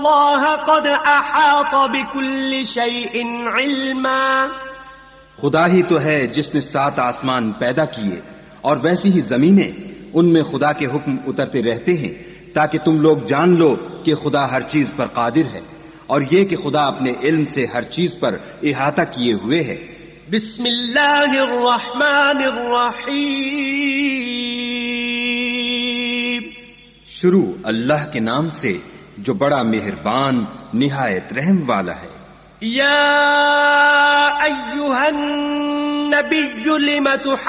क़द अहात बिकुल्लि शैइन इल्मा। खुदा ही तो है जिसने 7 आसमान पैदा किए और वैसी ही जमीनें, उनमें खुदा के हुक्म उतरते रहते हैं ताकि तुम लोग जान लो कि खुदा हर चीज पर कादिर है, और ये कि खुदा अपने इल्म से हर चीज पर इहाता किए हुए है। बिस्मिल्लाहिर रहमानिर रहीम। शुरू अल्लाह के नाम से जो बड़ा मेहरबान निहायत रहम वाला है। या अय्युहन नबिय्यु लिमा